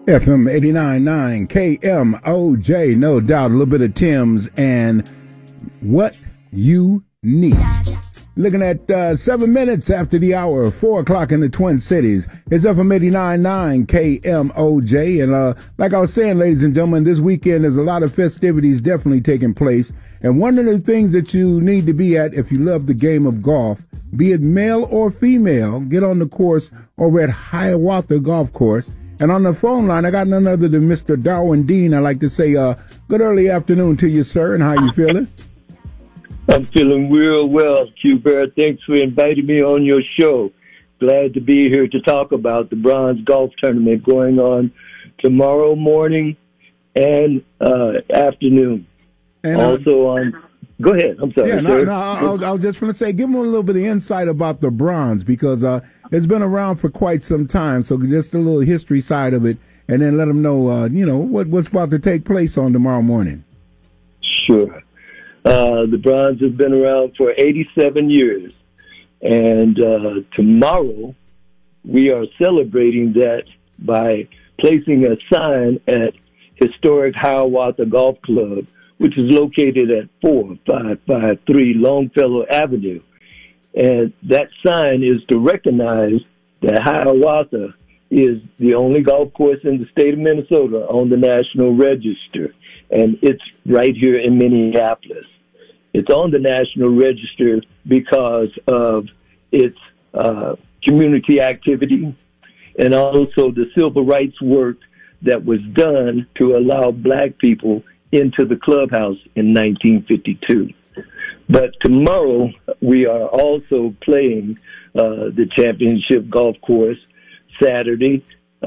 FM 89.9 KMOJ, no doubt. A little bit of Tim's and What You Need. Looking at 7 minutes after the hour, 4 o'clock in the Twin Cities. It's FM 89.9 KMOJ. And like I was saying, ladies and gentlemen, this weekend there's a lot of festivities definitely taking place. And one of the things that you need to be at if you love the game of golf, be it male or female, get on the course over at Hiawatha Golf Course. And on the phone line, I got none other than Mr. Darwin Dean. I'd like to say good early afternoon to you, sir, and how you feeling? I'm feeling real well, Q-Bear. Thanks for inviting me on your show. Glad to be here to talk about the Bronze Golf Tournament going on tomorrow morning and afternoon. And also on... Go ahead. I'm sorry. Yeah, I was just going to say, give them a little bit of insight about the bronze because it's been around for quite some time. So just a little history side of it, and then let them know, what's about to take place on tomorrow morning. Sure. The bronze has been around for 87 years, and tomorrow we are celebrating that by placing a sign at historic Hiawatha Golf Club, which is located at 4553 Longfellow Avenue. And that sign is to recognize that Hiawatha is the only golf course in the state of Minnesota on the National Register. And it's right here in Minneapolis. It's on the National Register because of its community activity and also the civil rights work that was done to allow black people into the clubhouse in 1952. But tomorrow we are also playing the championship golf course Saturday.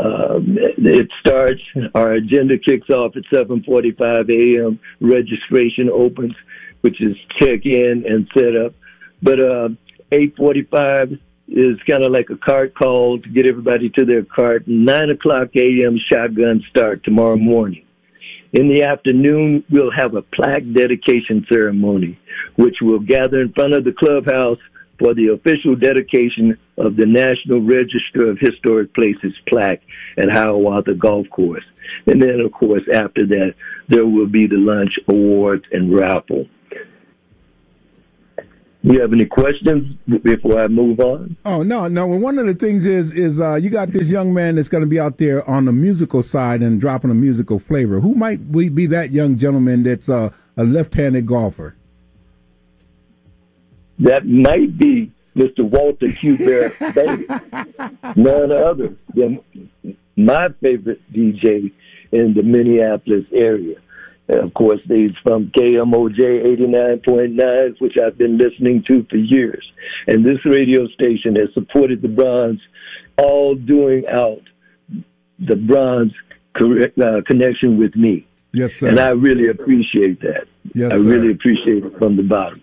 It starts, our agenda kicks off at 7:45 a.m. Registration opens, which is check in and set up. But 8:45 is kind of like a cart call to get everybody to their cart. 9 o'clock a.m. shotgun start tomorrow morning. In the afternoon, we'll have a plaque dedication ceremony, which will gather in front of the clubhouse for the official dedication of the National Register of Historic Places plaque at Hiawatha Golf Course. And then, of course, after that, there will be the lunch, awards, and raffle. Do you have any questions before I move on? Oh, no. Well, one of the things is you got this young man that's going to be out there on the musical side and dropping a musical flavor. Who might be that young gentleman that's a left-handed golfer? That might be Mr. Walter Q-Bear Bailey. None other than my favorite DJ in the Minneapolis area. Of course, he's from KMOJ 89.9, which I've been listening to for years. And this radio station has supported the Bronze, all doing out the Bronze connection with me. Yes, sir. And I really appreciate that. Yes, I really appreciate it from the bottom.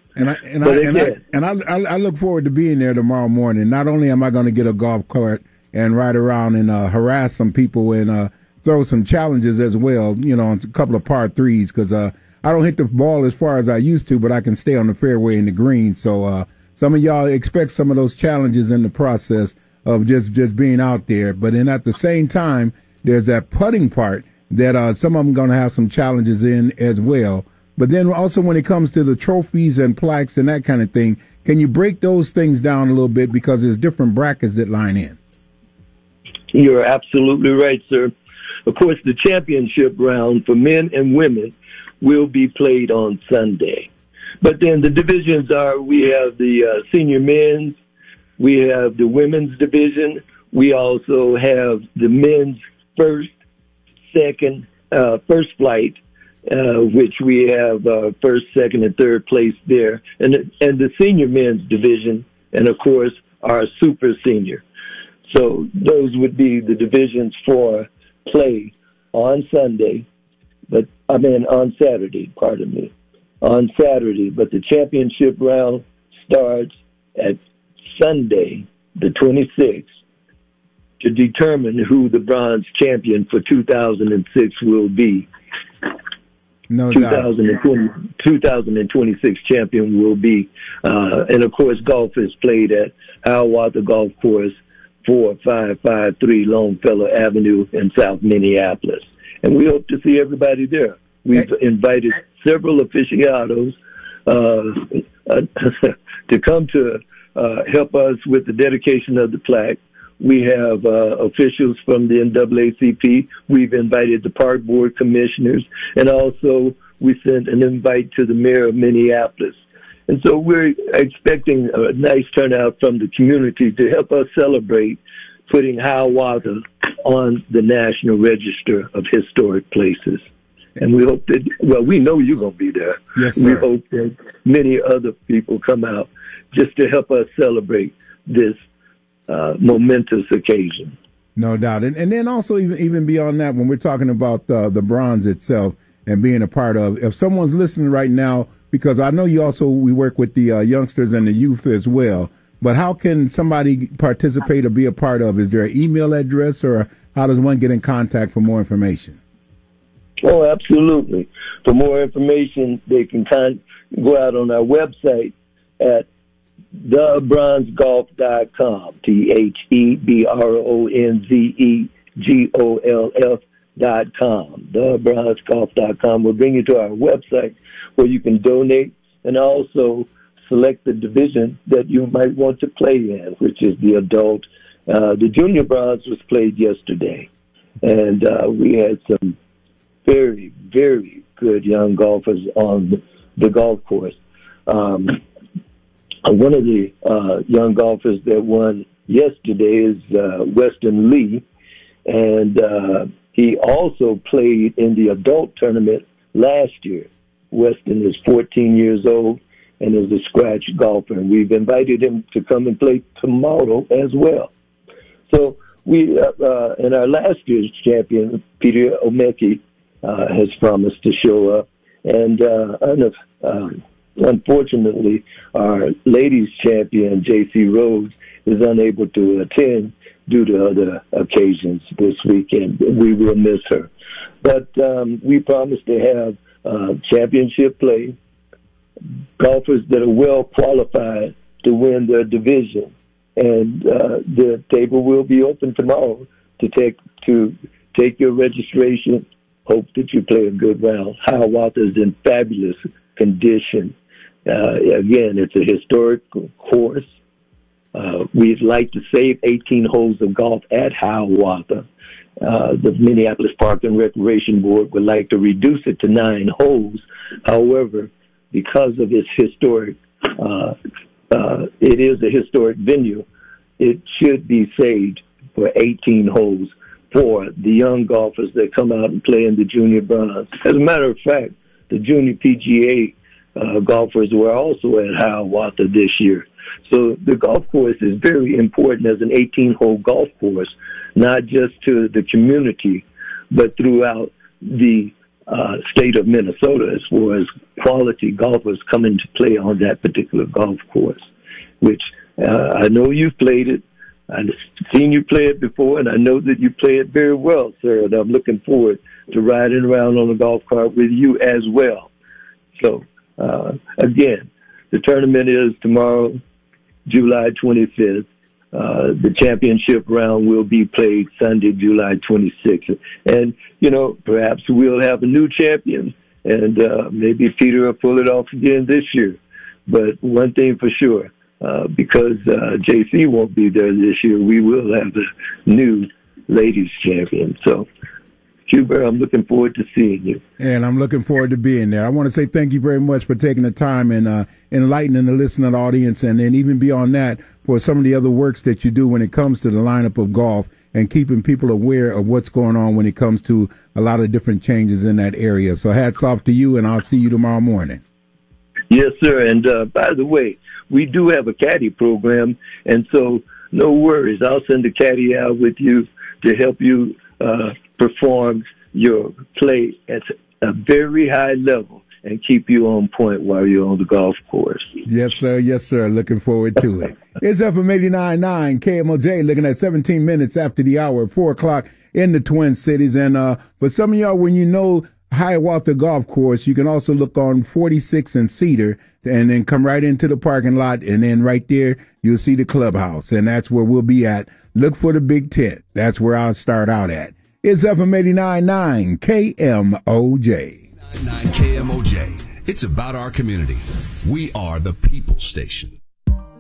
I look forward to being there tomorrow morning. Not only am I going to get a golf cart and ride around and harass some people and throw some challenges as well, on a couple of par threes, because I don't hit the ball as far as I used to, but I can stay on the fairway and the green. So some of y'all expect some of those challenges in the process of just being out there. But then at the same time, there's that putting part that some of them going to have some challenges in as well. But then also when it comes to the trophies and plaques and that kind of thing, can you break those things down a little bit because there's different brackets that line in? You're absolutely right, sir. Of course, the championship round for men and women will be played on Sunday. But then the divisions are, we have the senior men's, we have the women's division, we also have the men's first flight, which we have first, second, and third place there, and the senior men's division, and of course our super senior. So those would be the divisions for play on Saturday, but the championship round starts at Sunday, the 26th, to determine who the bronze champion for 2006 will be. No 2026 champion will be, and of course golf is played at Hiawatha Golf Course 4553 Longfellow Avenue in South Minneapolis. And we hope to see everybody there. We've invited several aficionados to come to help us with the dedication of the plaque. We have officials from the NAACP. We've invited the park board commissioners, and also we sent an invite to the mayor of Minneapolis. And so we're expecting a nice turnout from the community to help us celebrate putting Hiawatha on the National Register of Historic Places. And we hope that, well, we know you're going to be there. Yes, sir. We hope that many other people come out just to help us celebrate this momentous occasion. No doubt. And then also even beyond that, when we're talking about the bronze itself and being a part of, if someone's listening right now, because I know we work with the youngsters and the youth as well, but how can somebody participate or be a part of? Is there an email address, or how does one get in contact for more information? Oh, absolutely. For more information, they can go out on our website at thebronzegolf.com, TheBronzegolf.com, thebronzegolf.com. We'll bring you to our website where you can donate and also select the division that you might want to play in, which is the adult. The junior bronze was played yesterday, and we had some very, very good young golfers on the golf course. One of the young golfers that won yesterday is Weston Lee, and he also played in the adult tournament last year. Weston is 14 years old and is a scratch golfer, and we've invited him to come and play tomorrow as well. So we, and our last year's champion, Peter Omeki, has promised to show up, and unfortunately, our ladies champion, J.C. Rhodes, is unable to attend due to other occasions this weekend. We will miss her. But we promise to have championship play, golfers that are well qualified to win their division. And the table will be open tomorrow to take your registration. Hope that you play a good round. Hiawatha is in fabulous condition. Again, it's a historic course. We'd like to save 18 holes of golf at Hiawatha. The Minneapolis Park and Recreation Board would like to reduce it to 9 holes. However, because of its historic, it is a historic venue, it should be saved for 18 holes for the young golfers that come out and play in the junior bronze. As a matter of fact, the junior PGA golfers were also at Hiawatha this year. So the golf course is very important as an 18-hole golf course, not just to the community, but throughout the state of Minnesota as far as quality golfers coming to play on that particular golf course, which I know you've played it. I've seen you play it before, and I know that you play it very well, sir, and I'm looking forward to riding around on a golf cart with you as well. So, again, the tournament is tomorrow, July 25th. The championship round will be played Sunday, July 26th. And, perhaps we'll have a new champion, and maybe Peter will pull it off again this year. But one thing for sure, because JC won't be there this year, we will have a new ladies champion. So, Cuba, I'm looking forward to seeing you. And I'm looking forward to being there. I want to say thank you very much for taking the time and enlightening the listening audience, and then even beyond that, for some of the other works that you do when it comes to the lineup of golf and keeping people aware of what's going on when it comes to a lot of different changes in that area. So hats off to you, and I'll see you tomorrow morning. Yes, sir. And by the way, we do have a caddy program, and so no worries. I'll send a caddy out with you to help you perform your play at a very high level and keep you on point while you're on the golf course. Yes, sir. Yes, sir. Looking forward to it. It's FM 89.9 KMOJ, looking at 17 minutes after the hour, 4 o'clock in the Twin Cities. And for some of y'all, when you know Hiawatha Golf Course, you can also look on 46 and Cedar and then come right into the parking lot. And then right there, you'll see the clubhouse. And that's where we'll be at look for the big tent. That's where I'll start out at. It's FM 89.9 KMOJ. 9 KMOJ. It's about our community. We are the People Station.